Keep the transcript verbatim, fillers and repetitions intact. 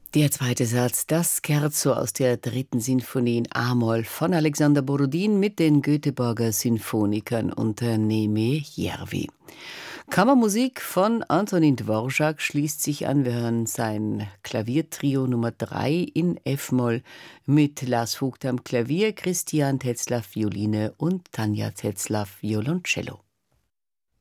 Der zweite Satz, das Scherzo aus der dritten Sinfonie in A-Moll von Alexander Borodin mit den Göteborger Sinfonikern unter Neme Järvi. Kammermusik von Antonin Dvorak schließt sich an. Wir hören sein Klaviertrio Nummer drei in F-Moll mit Lars Vogt am Klavier, Christian Tetzlaff Violine und Tanja Tetzlaff Violoncello.